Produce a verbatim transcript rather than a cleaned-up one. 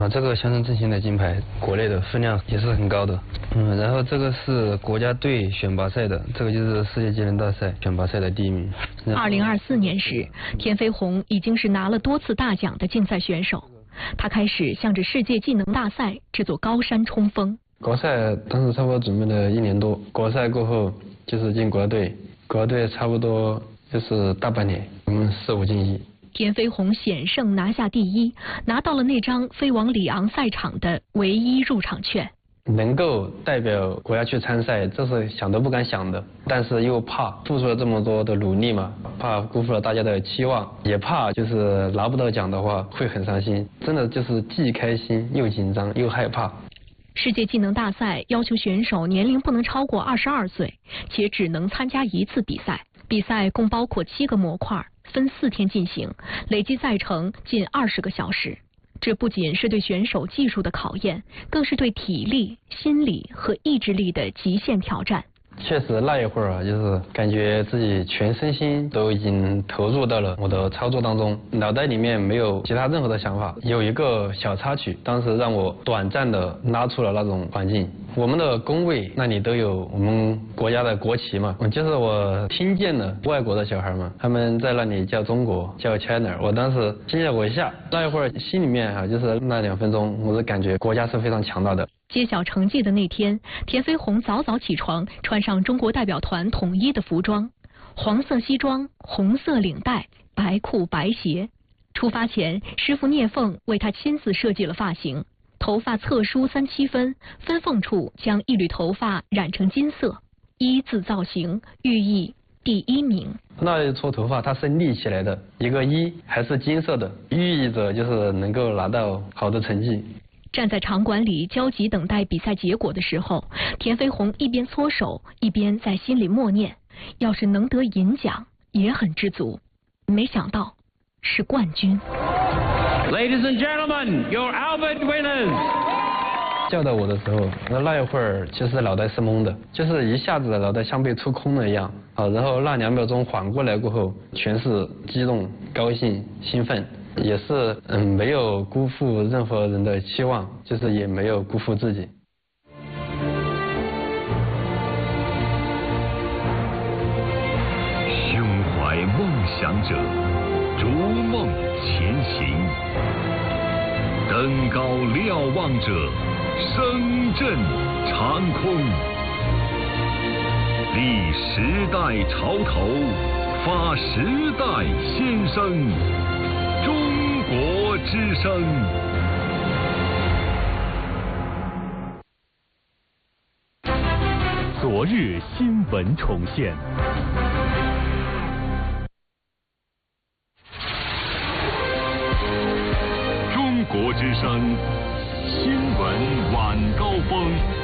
啊，这个乡村振兴的金牌，国内的分量也是很高的。嗯，然后这个是国家队选拔赛的，这个就是世界技能大赛选拔赛的第一名。 二零二四年时，田飞鸿已经是拿了多次大奖的竞赛选手，他开始向着世界技能大赛这座高山冲锋。 国赛当时差不多准备了一年多，国赛过后就是进国家队，国家队差不多就是大半年，我们四五进一。 田飞鸿险胜拿下第一，拿到了那张飞往里昂赛场的唯一入场券。 能够代表国家去参赛，这是想都不敢想的，但是又怕付出了这么多的努力嘛，怕辜负了大家的期望，也怕就是拿不到奖的话会很伤心，真的就是既开心又紧张又害怕。 世界技能大赛要求选手年龄不能超过二十二岁，且只能参加一次比赛。比赛共包括七个模块，分四天进行，累计赛程近二十个小时。这不仅是对选手技术的考验，更是对体力、心理和意志力的极限挑战。 确实那一会儿啊，就是感觉自己全身心都已经投入到了我的操作当中，脑袋里面没有其他任何的想法。有一个小插曲，当时让我短暂的拉出了那种环境。我们的工位那里都有我们国家的国旗嘛，就是我听见了外国的小孩们，他们在那里叫中国，叫 China， 我当时惊了我一下。那一会儿心里面啊，就是那两分钟，我是感觉国家是非常强大的。 揭晓成绩的那天，田飞鸿早早起床，穿上中国代表团统一的服装，黄色西装，红色领带，白裤白鞋。出发前，师傅聂凤为他亲自设计了发型，头发侧梳三七分，分缝处将一缕头发染成金色，一字造型寓意第一名。 那一撮头发它是立起来的，一个一还是金色的，寓意着就是能够拿到好的成绩。 站在场馆里焦急等待比赛结果的时候，田飞鸿一边搓手，一边在心里默念：要是能得银奖，也很知足。没想到是冠军。 Ladies and gentlemen, your Albert winners. 叫到我的时候，那那一会儿其实脑袋是懵的，就是一下子脑袋像被抽空了一样啊。然后那两秒钟缓过来过后，全是激动、高兴、兴奋。也是嗯，没有辜负任何人的期望，就是也没有辜负自己。 胸怀梦想者，逐梦前行；登高瞭望者，声震长空。立时代潮头，发时代先声。中国之声。昨日新闻重现。中国之声新闻晚高峰。